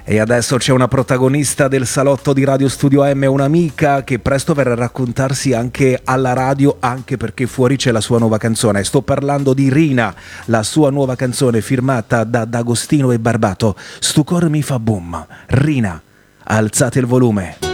E adesso c'è una protagonista del salotto di Radio Studio M, un'amica che presto verrà a raccontarsi anche alla radio, anche perché fuori c'è la sua nuova canzone. Sto parlando di Rina, la sua nuova canzone firmata da D'Agostino e Barbato. Stu cor mi fa boom. Rina, alzate il volume.